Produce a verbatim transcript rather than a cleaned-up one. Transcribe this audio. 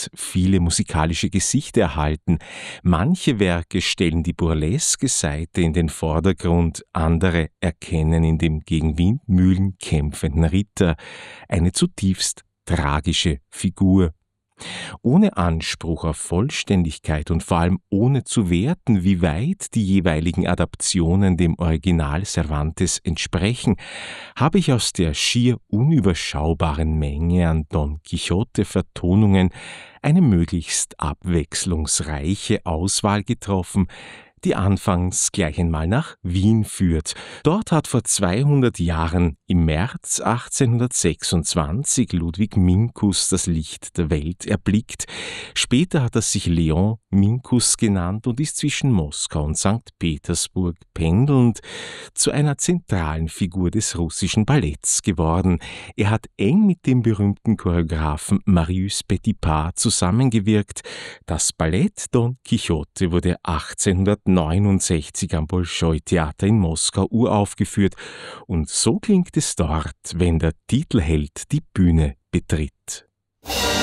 hat viele musikalische Gesichter erhalten. Manche Werke stellen die burleske Seite in den Vordergrund, andere erkennen in dem gegen Windmühlen kämpfenden Ritter eine zutiefst tragische Figur. Ohne Anspruch auf Vollständigkeit und vor allem ohne zu werten, wie weit die jeweiligen Adaptionen dem Original Cervantes entsprechen, habe ich aus der schier unüberschaubaren Menge an Don Quixote-Vertonungen eine möglichst abwechslungsreiche Auswahl getroffen, die anfangs gleich einmal nach Wien führt. Dort hat vor zweihundert Jahren im März achtzehnhundertsechsundzwanzig Ludwig Minkus das Licht der Welt erblickt. Später hat er sich Leon Minkus genannt und ist zwischen Moskau und Sankt Petersburg pendelnd zu einer zentralen Figur des russischen Balletts geworden. Er hat eng mit dem berühmten Choreografen Marius Petipa zusammengewirkt. Das Ballett Don Quixote wurde achtzehnhundertneunundsechzig am Bolschoi-Theater in Moskau uraufgeführt und so klingt es dort, wenn der Titelheld die Bühne betritt.